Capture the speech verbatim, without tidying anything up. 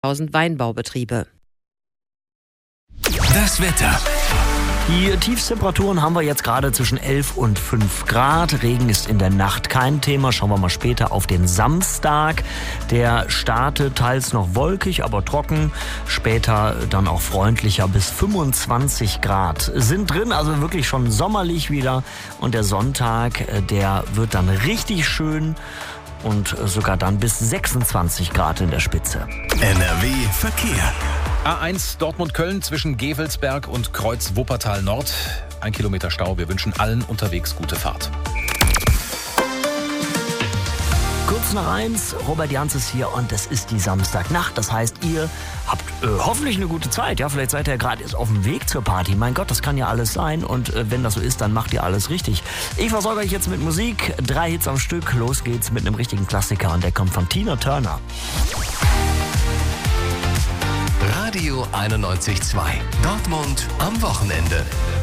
tausend Weinbaubetriebe. Das Wetter. Die Tiefstemperaturen haben wir jetzt gerade zwischen elf und fünf Grad. Regen ist in der Nacht kein Thema. Schauen wir mal später auf den Samstag. Der startet teils noch wolkig, aber trocken. Später dann auch freundlicher, bis fünfundzwanzig Grad sind drin. Also wirklich schon sommerlich wieder. Und der Sonntag, der wird dann richtig schön. Und sogar dann bis sechsundzwanzig Grad in der Spitze. N R W Verkehr. A eins Dortmund-Köln zwischen Gevelsberg und Kreuz Wuppertal Nord. Ein Kilometer Stau. Wir wünschen allen unterwegs gute Fahrt. Kurz nach eins, Robert Jans ist hier und es ist die Samstagnacht. Das heißt, ihr habt äh, hoffentlich eine gute Zeit. Ja, vielleicht seid ihr ja gerade erst auf dem Weg zur Party. Mein Gott, das kann ja alles sein. Und äh, wenn das so ist, dann macht ihr alles richtig. Ich versorge euch jetzt mit Musik. Drei Hits am Stück. Los geht's mit einem richtigen Klassiker. Und der kommt von Tina Turner. Radio einundneunzig Komma zwei. Dortmund am Wochenende.